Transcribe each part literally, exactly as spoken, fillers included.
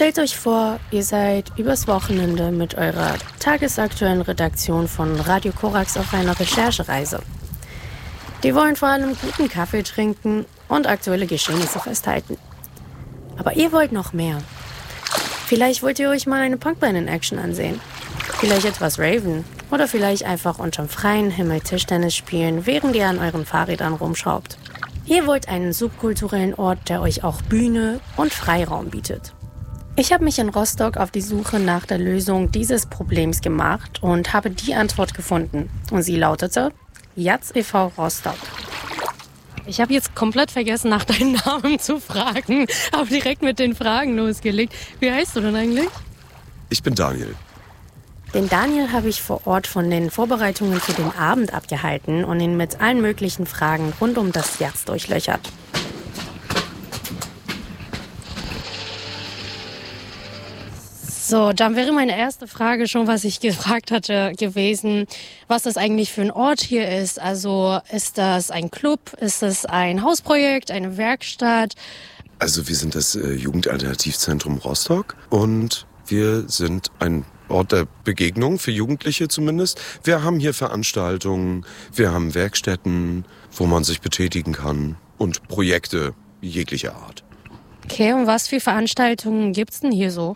Stellt euch vor, ihr seid übers Wochenende mit eurer tagesaktuellen Redaktion von Radio Korax auf einer Recherchereise. Die wollen vor allem guten Kaffee trinken und aktuelle Geschehnisse festhalten. Aber ihr wollt noch mehr. Vielleicht wollt ihr euch mal eine Punkband in Action ansehen. Vielleicht etwas raven. Oder vielleicht einfach unterm freien Himmel Tischtennis spielen, während ihr an euren Fahrrädern rumschraubt. Ihr wollt einen subkulturellen Ort, der euch auch Bühne und Freiraum bietet. Ich habe mich in Rostock auf die Suche nach der Lösung dieses Problems gemacht und habe die Antwort gefunden. Und sie lautete Jatz e V Rostock. Ich habe jetzt komplett vergessen, nach deinem Namen zu fragen, aber direkt mit den Fragen losgelegt. Wie heißt du denn eigentlich? Ich bin Daniel. Den Daniel habe ich vor Ort von den Vorbereitungen für den Abend abgehalten und ihn mit allen möglichen Fragen rund um das Jatz durchlöchert. So, dann wäre meine erste Frage schon, was ich gefragt hatte, gewesen, was das eigentlich für ein Ort hier ist. Also ist das ein Club, ist das ein Hausprojekt, eine Werkstatt? Also wir sind das äh, Jugendalternativzentrum Rostock und wir sind ein Ort der Begegnung für Jugendliche zumindest. Wir haben hier Veranstaltungen, wir haben Werkstätten, wo man sich betätigen kann und Projekte jeglicher Art. Okay, und was für Veranstaltungen gibt's denn hier so?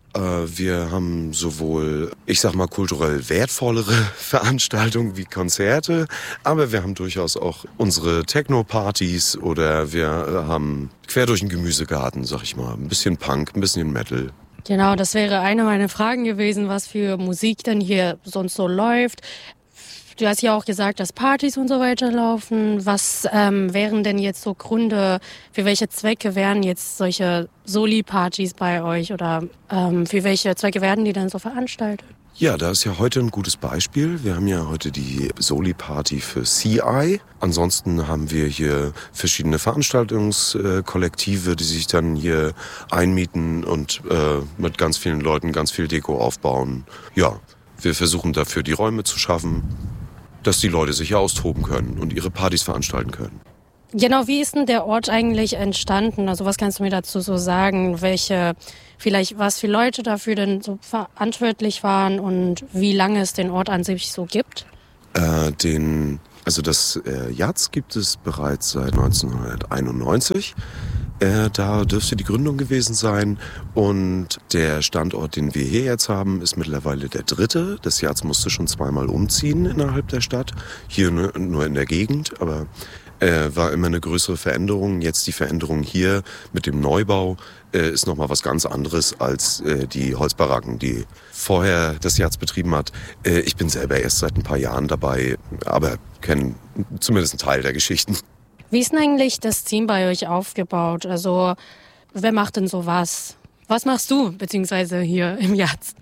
Wir haben sowohl, ich sag mal, kulturell wertvollere Veranstaltungen wie Konzerte, aber wir haben durchaus auch unsere Techno-Partys oder wir haben quer durch den Gemüsegarten, sag ich mal, ein bisschen Punk, ein bisschen Metal. Genau, das wäre eine meiner Fragen gewesen, was für Musik denn hier sonst so läuft. Du hast ja auch gesagt, dass Partys und so weiter laufen. Was ähm, wären denn jetzt so Gründe, für welche Zwecke wären jetzt solche Soli-Partys bei euch oder ähm, für welche Zwecke werden die dann so veranstaltet? Ja, da ist ja heute ein gutes Beispiel. Wir haben ja heute die Soli-Party für C I. Ansonsten haben wir hier verschiedene Veranstaltungskollektive, die sich dann hier einmieten und äh, mit ganz vielen Leuten ganz viel Deko aufbauen. Ja, wir versuchen dafür die Räume zu schaffen, dass die Leute sich hier austoben können und ihre Partys veranstalten können. Genau, wie ist denn der Ort eigentlich entstanden? Also was kannst du mir dazu so sagen? Welche, vielleicht was für Leute dafür denn so verantwortlich waren und wie lange es den Ort an sich so gibt? Äh, den, also das äh, Jatz gibt es bereits seit neunzehnhunderteinundneunzig. Äh, da dürfte die Gründung gewesen sein und der Standort, den wir hier jetzt haben, ist mittlerweile der dritte. Das Jatz musste schon zweimal umziehen innerhalb der Stadt, hier nur, nur in der Gegend, aber äh, war immer eine größere Veränderung. Jetzt die Veränderung hier mit dem Neubau äh, ist nochmal was ganz anderes als äh, die Holzbaracken, die vorher das Jatz betrieben hat. Äh, ich bin selber erst seit ein paar Jahren dabei, aber kenne zumindest einen Teil der Geschichten. Wie ist denn eigentlich das Team bei euch aufgebaut? Also, wer macht denn sowas? Was machst du, beziehungsweise hier im Jatz?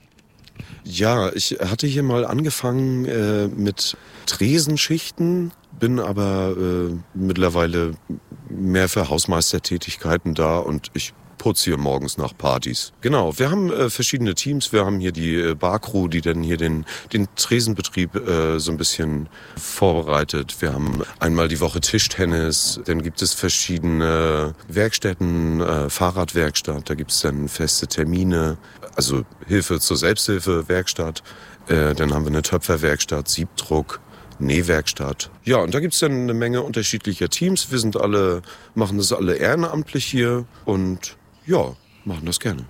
Ja, ich hatte hier mal angefangen äh, mit Tresenschichten, bin aber äh, mittlerweile mehr für Hausmeistertätigkeiten da und ich putze hier morgens nach Partys. Genau, wir haben äh, verschiedene Teams. Wir haben hier die äh, Barcrew, die dann hier den, den Tresenbetrieb äh, so ein bisschen vorbereitet. Wir haben einmal die Woche Tischtennis. Dann gibt es verschiedene Werkstätten, äh, Fahrradwerkstatt. Da gibt es dann feste Termine. Also Hilfe zur Selbsthilfe, Werkstatt. Äh, dann haben wir eine Töpferwerkstatt, Siebdruck. Nähwerkstatt. Ja, und da gibt's dann eine Menge unterschiedlicher Teams. Wir sind alle, machen das alle ehrenamtlich hier und ja, machen das gerne.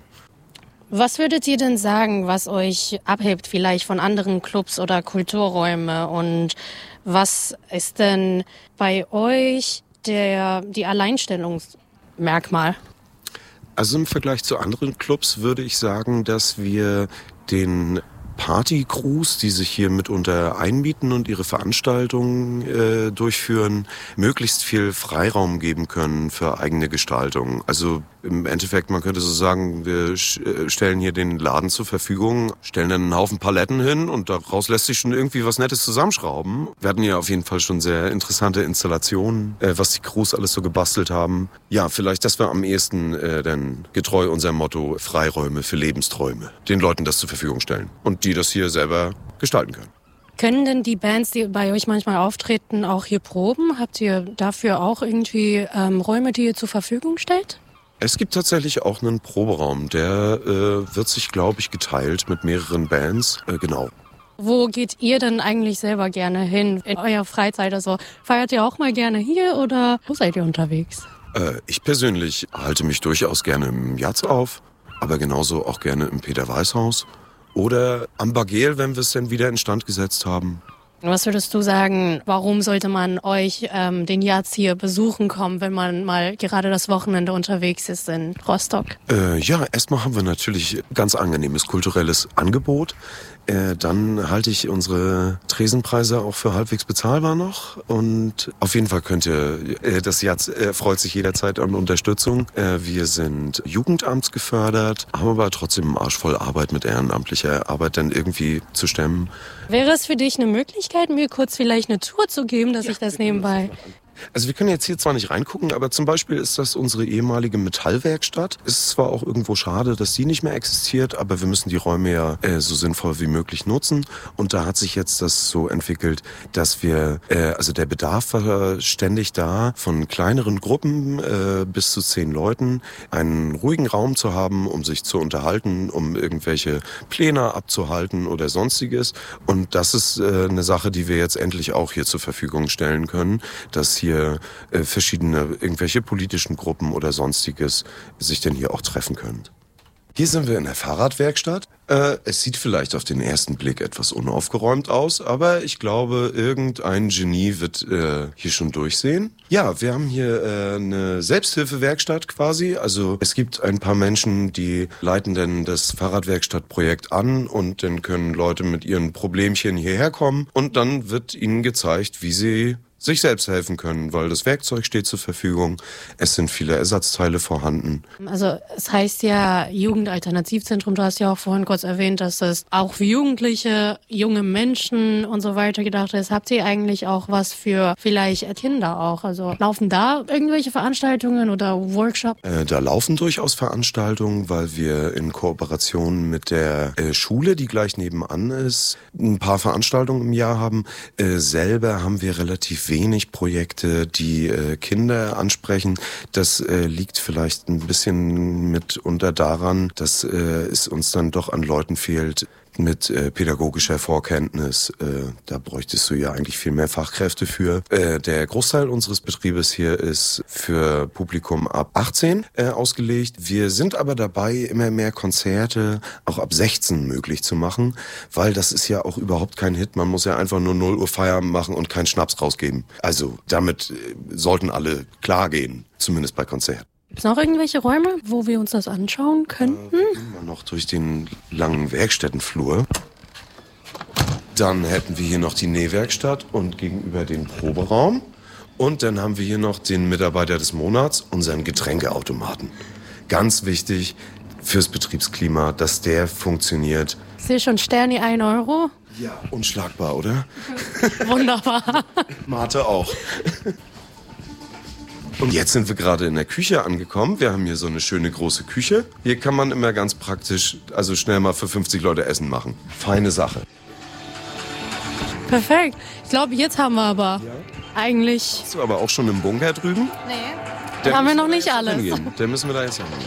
Was würdet ihr denn sagen, was euch abhebt vielleicht von anderen Clubs oder Kulturräume? Und was ist denn bei euch der, die Alleinstellungsmerkmal? Also im Vergleich zu anderen Clubs würde ich sagen, dass wir den Party-Crews, die sich hier mitunter einmieten und ihre Veranstaltungen äh, durchführen, möglichst viel Freiraum geben können für eigene Gestaltung. Also im Endeffekt, man könnte so sagen, wir stellen hier den Laden zur Verfügung, stellen dann einen Haufen Paletten hin und daraus lässt sich schon irgendwie was Nettes zusammenschrauben. Wir hatten ja auf jeden Fall schon sehr interessante Installationen, äh, was die Crews alles so gebastelt haben. Ja, vielleicht das war am ehesten äh, dann getreu unserem Motto Freiräume für Lebensträume, den Leuten das zur Verfügung stellen und die das hier selber gestalten können. Können denn die Bands, die bei euch manchmal auftreten, auch hier proben? Habt ihr dafür auch irgendwie ähm, Räume, die ihr zur Verfügung stellt? Es gibt tatsächlich auch einen Proberaum, der äh, wird sich, glaube ich, geteilt mit mehreren Bands. Äh, genau. Wo geht ihr denn eigentlich selber gerne hin in eurer Freizeit? Also feiert ihr auch mal gerne hier oder wo seid ihr unterwegs? Äh, ich persönlich halte mich durchaus gerne im Jatz auf, aber genauso auch gerne im Peter-Weiß-Haus oder am Bagel, wenn wir es denn wieder instand gesetzt haben. Was würdest du sagen, warum sollte man euch ähm, den Jatz hier besuchen kommen, wenn man mal gerade das Wochenende unterwegs ist in Rostock? Äh, ja, erstmal haben wir natürlich ganz angenehmes kulturelles Angebot. Äh, dann halte ich unsere Tresenpreise auch für halbwegs bezahlbar noch. Und auf jeden Fall könnt ihr, äh, das Jatz äh, freut sich jederzeit an Unterstützung. Äh, wir sind jugendamtsgefördert, haben aber trotzdem einen Arsch voll Arbeit mit ehrenamtlicher Arbeit dann irgendwie zu stemmen. Wäre es für dich eine Möglichkeit, mir kurz vielleicht eine Tour zu geben, dass ja, ich das nebenbei... Also wir können jetzt hier zwar nicht reingucken, aber zum Beispiel ist das unsere ehemalige Metallwerkstatt. Es ist zwar auch irgendwo schade, dass die nicht mehr existiert, aber wir müssen die Räume ja äh, so sinnvoll wie möglich nutzen. Und da hat sich jetzt das so entwickelt, dass wir, äh, also der Bedarf war ständig da, von kleineren Gruppen äh, bis zu zehn Leuten einen ruhigen Raum zu haben, um sich zu unterhalten, um irgendwelche Pläne abzuhalten oder sonstiges. Und das ist äh, eine Sache, die wir jetzt endlich auch hier zur Verfügung stellen können, dass hier Hier, äh, verschiedene irgendwelche politischen Gruppen oder sonstiges sich denn hier auch treffen können. Hier sind wir in der Fahrradwerkstatt. Äh, es sieht vielleicht auf den ersten Blick etwas unaufgeräumt aus, aber ich glaube, irgendein Genie wird äh, hier schon durchsehen. Ja, wir haben hier äh, eine Selbsthilfewerkstatt quasi. Also es gibt ein paar Menschen, die leiten dann das Fahrradwerkstattprojekt an und dann können Leute mit ihren Problemchen hierher kommen und dann wird ihnen gezeigt, wie sie sich selbst helfen können, weil das Werkzeug steht zur Verfügung. Es sind viele Ersatzteile vorhanden. Also es heißt ja Jugendalternativzentrum. Du hast ja auch vorhin kurz erwähnt, dass es auch für Jugendliche, junge Menschen und so weiter gedacht ist. Habt ihr eigentlich auch was für vielleicht Kinder auch? Also laufen da irgendwelche Veranstaltungen oder Workshops? Äh, da laufen durchaus Veranstaltungen, weil wir in Kooperation mit der äh, Schule, die gleich nebenan ist, ein paar Veranstaltungen im Jahr haben. Äh, selber haben wir relativ wenig Projekte, die äh, Kinder ansprechen. Das äh, liegt vielleicht ein bisschen mitunter daran, dass äh, es uns dann doch an Leuten fehlt mit äh, pädagogischer Vorkenntnis. Äh, da bräuchtest du ja eigentlich viel mehr Fachkräfte für. Äh, der Großteil unseres Betriebes hier ist für Publikum ab achtzehn äh, ausgelegt. Wir sind aber dabei, immer mehr Konzerte auch ab sechzehn möglich zu machen, weil das ist ja auch überhaupt kein Hit. Man muss ja einfach nur null Uhr Feierabend machen und keinen Schnaps rausgeben. Also damit äh, sollten alle klar gehen, zumindest bei Konzerten. Gibt es noch irgendwelche Räume, wo wir uns das anschauen könnten? Äh, gehen wir noch durch den langen Werkstättenflur. Dann hätten wir hier noch die Nähwerkstatt und gegenüber den Proberaum. Und dann haben wir hier noch den Mitarbeiter des Monats, unseren Getränkeautomaten. Ganz wichtig fürs Betriebsklima, dass der funktioniert. Ich sehe schon Sterni ein Euro. Ja, unschlagbar, oder? Wunderbar. Mate auch. Und jetzt sind wir gerade in der Küche angekommen. Wir haben hier so eine schöne große Küche. Hier kann man immer ganz praktisch, also schnell mal für fünfzig Leute Essen machen. Feine Sache. Perfekt. Ich glaube, jetzt haben wir aber ja. eigentlich... Bist du aber auch schon im Bunker drüben? Nee, da haben wir noch nicht alles. Da müssen wir da jetzt hingehen.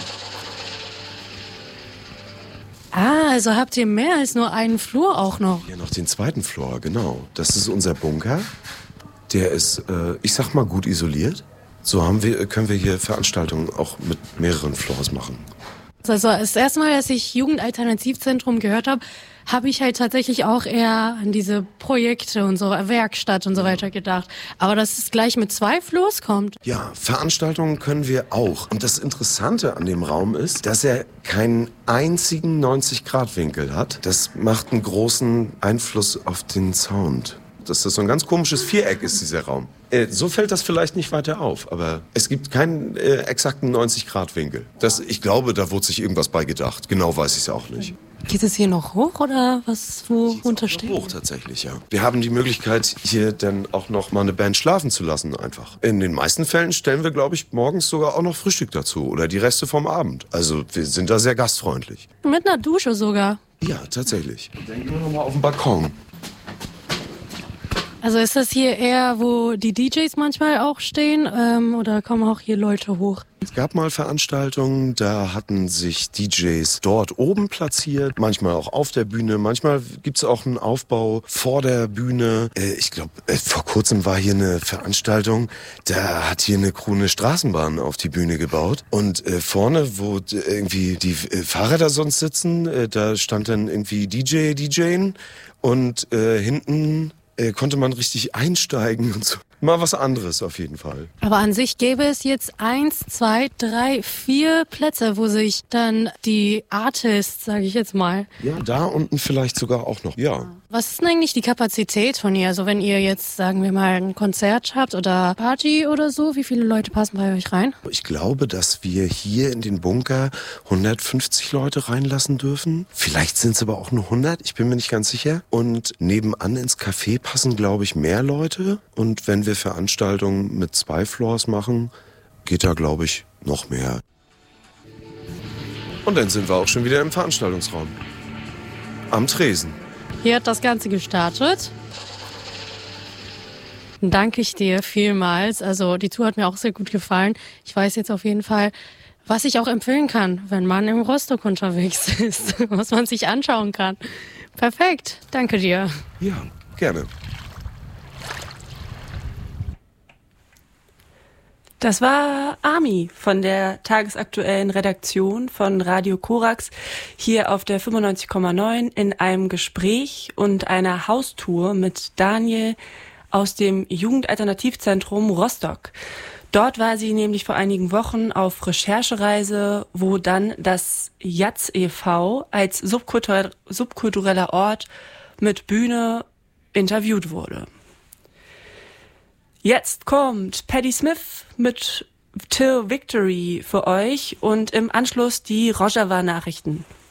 Ah, also habt ihr mehr als nur einen Flur auch noch? Ja, noch den zweiten Flur, genau. Das ist unser Bunker. Der ist, äh, ich sag mal, gut isoliert. So haben wir, können wir hier Veranstaltungen auch mit mehreren Floors machen. Also das erste Mal, dass ich Jugendalternativzentrum gehört habe, habe ich halt tatsächlich auch eher an diese Projekte und so, Werkstatt und so weiter gedacht. Aber dass es gleich mit zwei Floors kommt. Ja, Veranstaltungen können wir auch. Und das Interessante an dem Raum ist, dass er keinen einzigen neunzig Grad Winkel hat. Das macht einen großen Einfluss auf den Sound. Dass das so ein ganz komisches Viereck ist, dieser Raum. Äh, so fällt das vielleicht nicht weiter auf, aber es gibt keinen äh, exakten neunzig Grad Winkel. Das, ich glaube, da wurde sich irgendwas bei gedacht. Genau weiß ich es auch nicht. Geht es hier noch hoch oder was wo untersteht? Hoch tatsächlich, ja. Wir haben die Möglichkeit, hier dann auch noch mal eine Band schlafen zu lassen einfach. In den meisten Fällen stellen wir, glaube ich, morgens sogar auch noch Frühstück dazu oder die Reste vom Abend. Also wir sind da sehr gastfreundlich. Mit einer Dusche sogar? Ja, tatsächlich. Dann gehen wir noch mal auf den Balkon. Also ist das hier eher, wo die D Js manchmal auch stehen, ähm, oder kommen auch hier Leute hoch? Es gab mal Veranstaltungen, da hatten sich D Js dort oben platziert, manchmal auch auf der Bühne, manchmal gibt's auch einen Aufbau vor der Bühne. Äh, ich glaube, äh, vor kurzem war hier eine Veranstaltung, da hat hier eine Crew eine Straßenbahn auf die Bühne gebaut und äh, vorne, wo d- irgendwie die äh, Fahrräder sonst sitzen, äh, da stand dann irgendwie D J, DJen und äh, hinten äh, konnte man richtig einsteigen und so. Mal was anderes auf jeden Fall. Aber an sich gäbe es jetzt eins, zwei, drei, vier Plätze, wo sich dann die Artists, sage ich jetzt mal. Ja, da unten vielleicht sogar auch noch, ja. Was ist denn eigentlich die Kapazität von ihr? Also wenn ihr jetzt, sagen wir mal, ein Konzert habt oder Party oder so, wie viele Leute passen bei euch rein? Ich glaube, dass wir hier in den Bunker hundertfünfzig Leute reinlassen dürfen. Vielleicht sind es aber auch nur hundert, ich bin mir nicht ganz sicher. Und nebenan ins Café passen, glaube ich, mehr Leute. Und wenn wir Veranstaltungen mit zwei Floors machen, geht da, glaube ich, noch mehr. Und dann sind wir auch schon wieder im Veranstaltungsraum. Am Tresen. Hier hat das Ganze gestartet. Dann danke ich dir vielmals. Also die Tour hat mir auch sehr gut gefallen. Ich weiß jetzt auf jeden Fall, was ich auch empfehlen kann, wenn man im Rostock unterwegs ist, was man sich anschauen kann. Perfekt, danke dir. Ja, gerne. Das war Ami von der tagesaktuellen Redaktion von Radio Korax hier auf der fünfundneunzig Komma neun in einem Gespräch und einer Haustour mit Daniel aus dem Jugendalternativzentrum Rostock. Dort war sie nämlich vor einigen Wochen auf Recherchereise, wo dann das Jatz e V als subkultur- subkultureller Ort mit Bühne interviewt wurde. Jetzt kommt Patti Smith mit Till Victory für euch und im Anschluss die Rojava-Nachrichten.